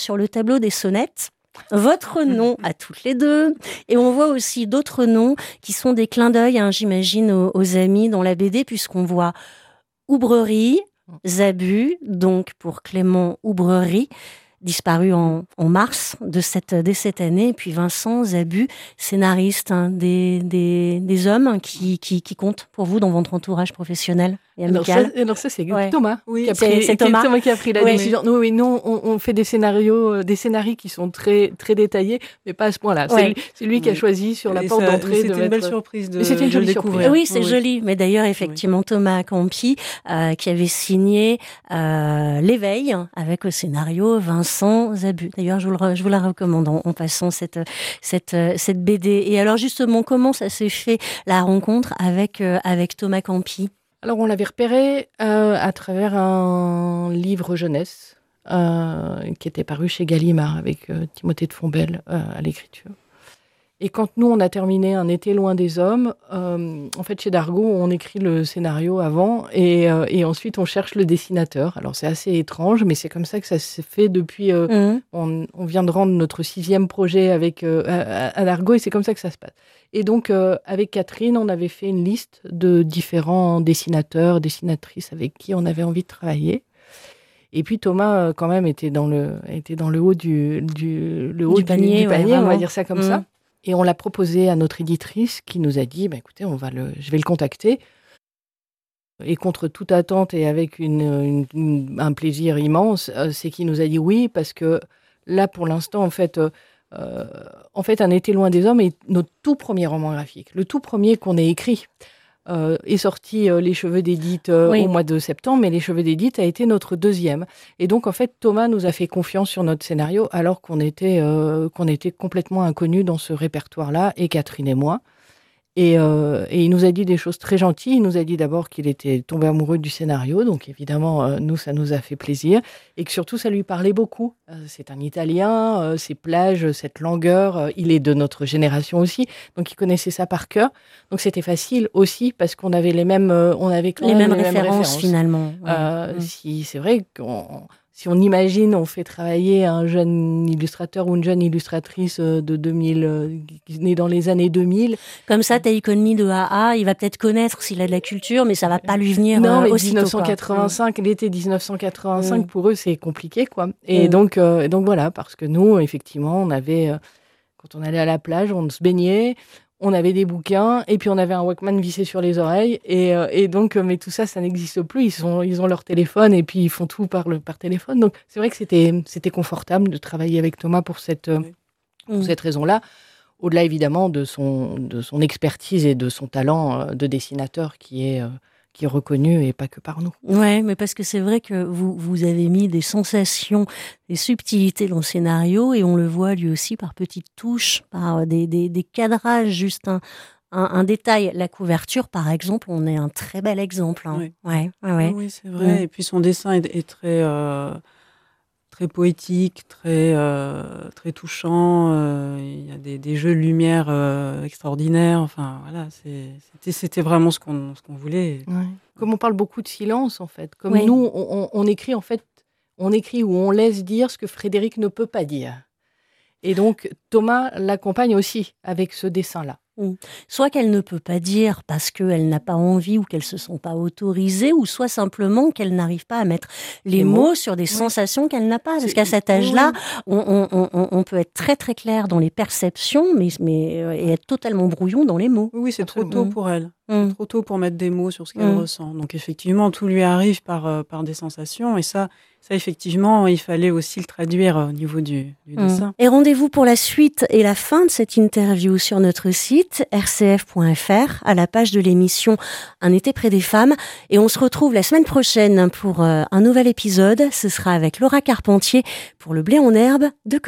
sur le tableau des sonnettes votre nom à toutes les deux, et on voit aussi d'autres noms qui sont des clins d'œil, j'imagine, aux amis dans la BD, puisqu'on voit Oubrerie, Zabu, donc pour Clément Oubrerie, disparu en mars de cette année, et puis Vincent Zabu, scénariste, des hommes qui comptent pour vous dans votre entourage professionnel et amical. Alors ça c'est Thomas, qui a pris la décision. Nous, on fait des scénarios qui sont très, très détaillés, mais pas à ce point-là. C'est lui qui a choisi sur la porte d'entrée. C'était une belle surprise de c'était une jolie découvrir. Oui, c'est joli. Mais d'ailleurs, effectivement, Thomas Campi, qui avait signé L'éveil avec au scénario Vincent Zabu. D'ailleurs, je vous la recommande en passant cette BD. Et alors, justement, comment ça s'est fait la rencontre avec Thomas Campi ? Alors, on l'avait repéré à travers un livre jeunesse qui était paru chez Gallimard avec Timothée de Fontbelle à l'écriture. Et quand nous, on a terminé Un été loin des hommes, en fait, chez Dargaud, on écrit le scénario avant et ensuite, on cherche le dessinateur. Alors, c'est assez étrange, mais c'est comme ça que ça s'est fait depuis... On vient de rendre notre 6e projet à Dargaud et c'est comme ça que ça se passe. Et donc, avec Catherine, on avait fait une liste de différents dessinateurs, dessinatrices avec qui on avait envie de travailler. Et puis Thomas, quand même, était dans le haut du panier, on va dire ça comme ça. Et on l'a proposé à notre éditrice qui nous a dit, écoutez, je vais le contacter. Et contre toute attente et avec un plaisir immense, c'est qu'il nous a dit oui, parce que là, pour l'instant, en fait, Un été loin des hommes est notre tout premier roman graphique, le tout premier qu'on ait écrit. Est sorti Les Cheveux d'Édith au mois de septembre, mais Les Cheveux d'Édith a été notre 2e. Et donc, en fait, Thomas nous a fait confiance sur notre scénario, alors qu'on était complètement inconnus dans ce répertoire-là, et Catherine et moi. Et il nous a dit des choses très gentilles. Il nous a dit d'abord qu'il était tombé amoureux du scénario, donc évidemment, nous, ça nous a fait plaisir. Et que surtout, ça lui parlait beaucoup. C'est un Italien, ces plages, cette langueur, il est de notre génération aussi, donc il connaissait ça par cœur. Donc c'était facile aussi, parce qu'on avait les mêmes références finalement. C'est vrai si on imagine, on fait travailler un jeune illustrateur ou une jeune illustratrice de 2000, née dans les années 2000. Comme ça, Take On Me de AA, il va peut-être connaître s'il a de la culture, mais ça va pas lui venir non, mais aussitôt. 1985, l'été 1985, pour eux, c'est compliqué, quoi. Et donc voilà, parce que nous, effectivement, on avait, quand on allait à la plage, on se baignait, on avait des bouquins, et puis on avait un Walkman vissé sur les oreilles, et donc, mais tout ça, ça n'existe plus. Ils ont leur téléphone, et puis ils font tout par téléphone. Donc, c'est vrai que c'était confortable de travailler avec Thomas pour cette raison-là. Au-delà, évidemment, de son expertise et de son talent de dessinateur qui est reconnu et pas que par nous. Ouais, mais parce que c'est vrai que vous avez mis des sensations, des subtilités dans le scénario, et on le voit lui aussi par petites touches, par des cadrages, juste un détail. La couverture, par exemple, on est un très bel exemple. Oui, Oui, c'est vrai. Et puis son dessin est très très poétique, très touchant. Il y a des jeux de lumière extraordinaires. Enfin, voilà, c'était vraiment ce qu'on voulait. Ouais. Comme on parle beaucoup de silence, en fait. Comme nous, on écrit, en fait, on écrit ou on laisse dire ce que Frédéric ne peut pas dire. Et donc, Thomas l'accompagne aussi avec ce dessin-là. Soit qu'elle ne peut pas dire parce qu'elle n'a pas envie ou qu'elle ne se sent pas autorisée, ou soit simplement qu'elle n'arrive pas à mettre les mots sur des sensations qu'elle n'a pas. Parce qu'à cet âge-là, on peut être très très clair dans les perceptions, mais et être totalement brouillon dans les mots. Oui, c'est trop tôt pour elle. C'est trop tôt pour mettre des mots sur ce qu'elle ressent. Donc effectivement, tout lui arrive par des sensations, et ça, effectivement, il fallait aussi le traduire au niveau du dessin. Et rendez-vous pour la suite et la fin de cette interview sur notre site rcf.fr, à la page de l'émission Un été près des femmes. Et on se retrouve la semaine prochaine pour un nouvel épisode. Ce sera avec Laura Carpentier pour Le blé en herbe de